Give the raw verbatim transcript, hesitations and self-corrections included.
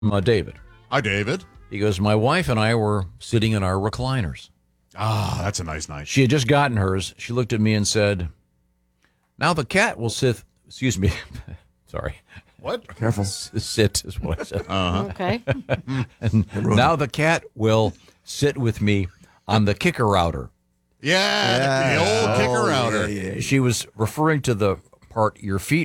Uh, David. Hi, David. He goes, my wife and I were sitting in our recliners. Ah, that's a nice night. She had just gotten hers. She looked at me and said, now the cat will sit, excuse me, sorry. What? Careful. Sit is what I said. Uh-huh. Okay. And now the cat will sit with me on the kicker outer. Yeah, Yeah. the old kicker Oh, outer. yeah, yeah, yeah. She was referring to the part your feet